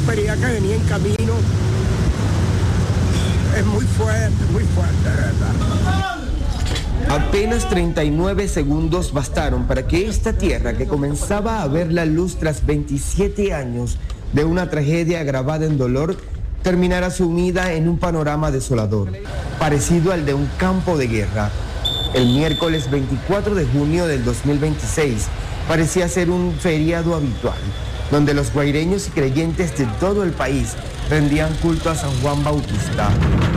prosperidad que venía en camino es muy fuerte, de verdad. Apenas 39 segundos bastaron para que esta tierra, que comenzaba a ver la luz tras 27 años de una tragedia agravada en dolor, terminara sumida en un panorama desolador, parecido al de un campo de guerra. El miércoles 24 de junio del 2026 parecía ser un feriado habitual, donde los guaireños y creyentes de todo el país rendían culto a San Juan Bautista.